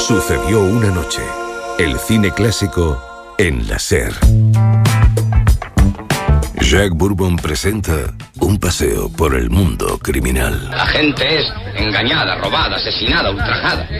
Sucedió una noche. El cine clásico en la SER. Jack Bourbon presenta un paseo por el mundo criminal. La gente es engañada, robada, asesinada, ultrajada.